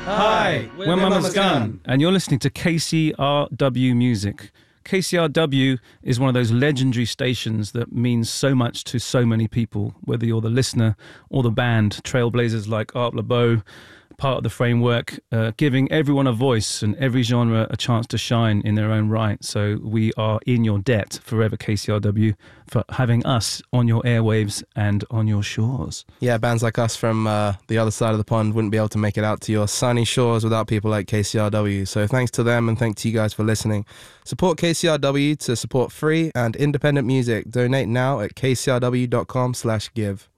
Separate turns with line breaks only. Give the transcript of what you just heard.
Hi, we're Mama's Gun.
And you're listening to KCRW Music. KCRW is one of those legendary stations that means so much to so many people, whether you're the listener or the band, trailblazers like Art LeBeau, part of the framework, giving everyone a voice and every genre a chance to shine in their own right. So we are in your debt forever, KCRW, for having us on your airwaves and on your shores.
Yeah, bands like us from the other side of the pond wouldn't be able to make it out to your sunny shores without people like KCRW. So thanks to them and thanks to you guys for listening. Support KCRW to support free and independent music. Donate now at kcrw.com/give.